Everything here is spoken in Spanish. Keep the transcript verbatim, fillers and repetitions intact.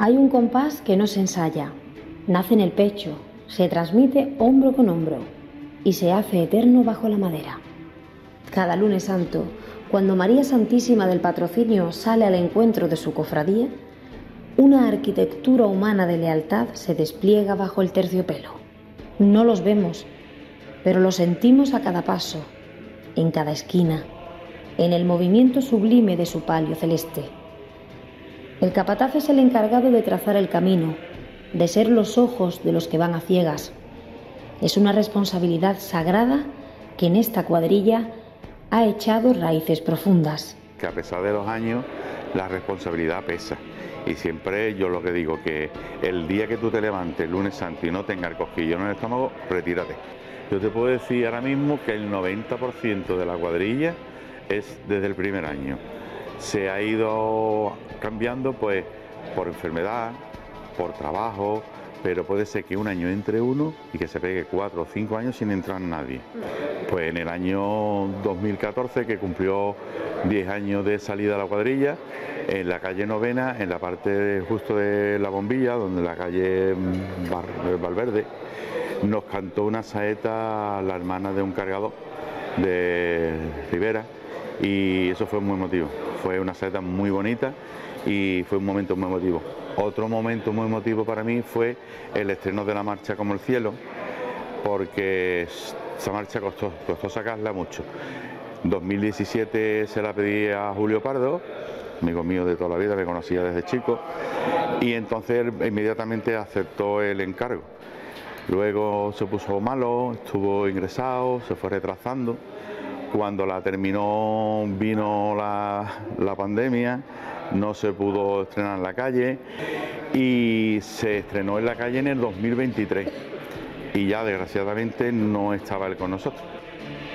Hay un compás que no se ensaya, nace en el pecho, se transmite hombro con hombro y se hace eterno bajo la madera. Cada lunes santo, cuando María Santísima del Patrocinio sale al encuentro de su cofradía, una arquitectura humana de lealtad se despliega bajo el terciopelo. No los vemos, pero los sentimos a cada paso, en cada esquina, en el movimiento sublime de su palio celeste. El capataz es el encargado de trazar el camino, de ser los ojos de los que van a ciegas. Es una responsabilidad sagrada que en esta cuadrilla ha echado raíces profundas. Que a pesar de los años, la responsabilidad pesa. Y siempre yo lo que digo, que el día que tú te levantes, lunes santo, y no tengas el cosquillo en el estómago, retírate. Yo te puedo decir ahora mismo que el noventa por ciento de la cuadrilla es desde el primer año. Se ha ido cambiando pues por enfermedad, por trabajo, pero puede ser que un año entre uno y que se pegue cuatro o cinco años sin entrar nadie. Pues en el año dos mil catorce, que cumplió diez años de salida a la cuadrilla, en la calle Novena, en la parte de, justo de la Bombilla, donde la calle Bar, Valverde, nos cantó una saeta la hermana de un cargador de Rivera, y eso fue muy emotivo. Fue una saeta muy bonita y fue un momento muy emotivo. Otro momento muy emotivo para mí fue el estreno de la marcha Como el cielo, porque esa marcha costó, costó sacarla mucho. En dos mil diecisiete se la pedí a Julio Pardo, amigo mío de toda la vida, me conocía desde chico, y entonces él inmediatamente aceptó el encargo. Luego se puso malo, estuvo ingresado, se fue retrasando. Cuando la terminó vino la, la pandemia, no se pudo estrenar en la calle y se estrenó en la calle en el dos mil veintitrés y ya desgraciadamente no estaba él con nosotros.